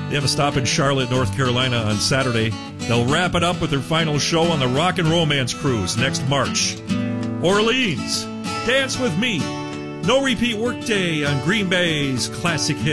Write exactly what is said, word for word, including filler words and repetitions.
They have a stop in Charlotte, North Carolina on Saturday. They'll wrap it up with their final show on the Rock and Romance Cruise next March. Orleans, Dance With Me. No repeat workday on Green Bay's classic hit.